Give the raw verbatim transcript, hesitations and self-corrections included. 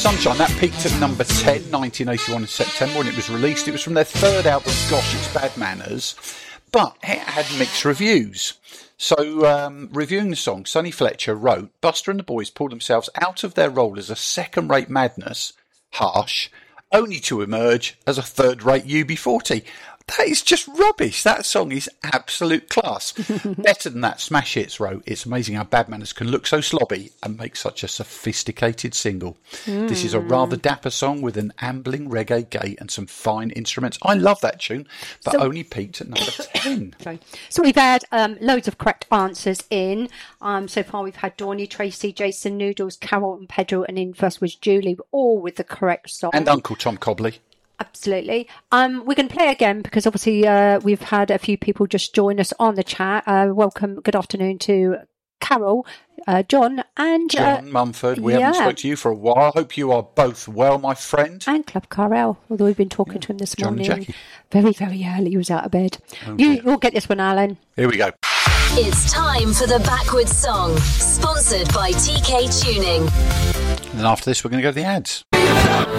Sunshine, that peaked at number ten, nineteen eighty-one in September when it was released. It was from their third album, Gosh, It's Bad Manners, but it had mixed reviews. So, um, reviewing the song, Sonny Fletcher wrote, Buster and the boys pulled themselves out of their role as a second-rate madness, harsh, only to emerge as a third-rate U B forty. That is just rubbish. That song is absolute class. Better than that, Smash Hits wrote, it's amazing how Bad Manners can look so slobby and make such a sophisticated single. Mm. This is a rather dapper song with an ambling reggae gate and some fine instruments. I love that tune, but so, only peaked at number ten. Sorry. So we've had um, loads of correct answers in. Um, so far we've had Dawny, Tracy, Jason, Noodles, Carol and Pedro, and in first was Julie, all with the correct song. And Uncle Tom Cobley. Absolutely. Um, we're going to play again because obviously uh, we've had a few people just join us on the chat. Uh, welcome, good afternoon to Carol, uh, John and... John uh, Mumford. We yeah. haven't spoken to you for a while. I hope you are both well, my friend. And Club Carell, although we've been talking yeah. to him this John morning. And Jackie. Very, very early. He was out of bed. Oh, you, you'll get this one, Alan. Here we go. It's time for the Backwards Song, sponsored by T K Tuning. And then after this, we're going to go to the ads.